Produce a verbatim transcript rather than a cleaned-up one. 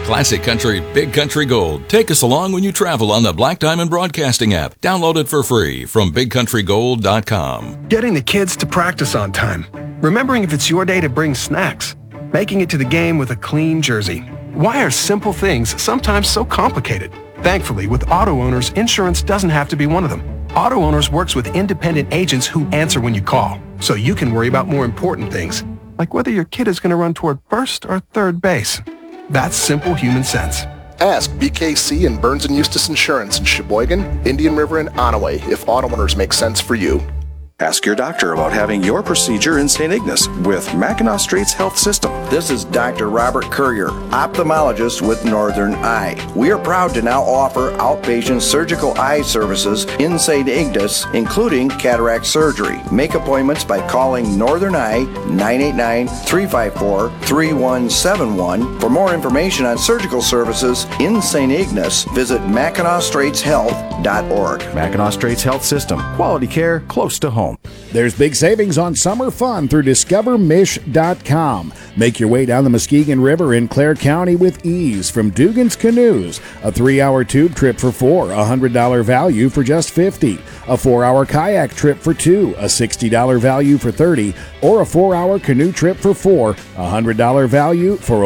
Classic Country, Big Country Gold. Take us along when you travel on the Black Diamond Broadcasting app. Download it for free from big country gold dot com. Getting the kids to practice on time. Remembering if it's your day to bring snacks. Making it to the game with a clean jersey. Why are simple things sometimes so complicated? Thankfully, with Auto Owners, insurance doesn't have to be one of them. Auto Owners works with independent agents who answer when you call, so you can worry about more important things, like whether your kid is going to run toward first or third base. That's simple human sense. Ask B K C and Burns and Eustace Insurance in Sheboygan, Indian River, and Onaway if Auto Owners make sense for you. Ask your doctor about having your procedure in Saint Ignace with Mackinac Straits Health System. This is Doctor Robert Courier, ophthalmologist with Northern Eye. We are proud to now offer outpatient surgical eye services in Saint Ignace, including cataract surgery. Make appointments by calling Northern Eye nine eight nine, three five four, three one seven one. For more information on surgical services in Saint Ignace, visit mackinac straits health dot org. Mackinac Straits Health System. Quality care close to home. There's big savings on summer fun through discover mish dot com. Make your way down the Muskegon River in Clare County with ease from Dugan's Canoes. A three-hour tube trip for four, a one hundred dollars value for just fifty dollars. A four-hour kayak trip for two, a sixty dollars value for thirty dollars. Or a four-hour canoe trip for four, a one hundred dollars value for